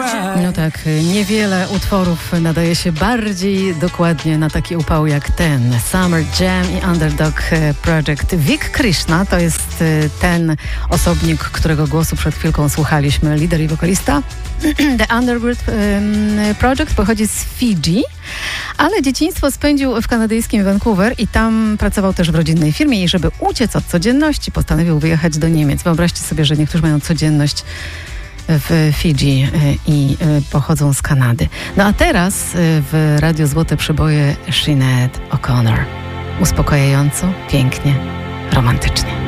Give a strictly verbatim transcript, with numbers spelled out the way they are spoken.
No tak, niewiele utworów nadaje się bardziej dokładnie na taki upał jak ten. Summer Jam i Underdog Project. Vic Krishna to jest ten osobnik, którego głosu przed chwilką słuchaliśmy, lider i wokalista. The Underground Project pochodzi z Fidżi, ale dzieciństwo spędził w kanadyjskim Vancouver i tam pracował też w rodzinnej firmie i żeby uciec od codzienności postanowił wyjechać do Niemiec. Wyobraźcie sobie, że niektórzy mają codzienność w Fidżi i pochodzą z Kanady. No a teraz w Radiu Złote Przyboje Sinead O'Connor. Uspokajająco, pięknie, romantycznie.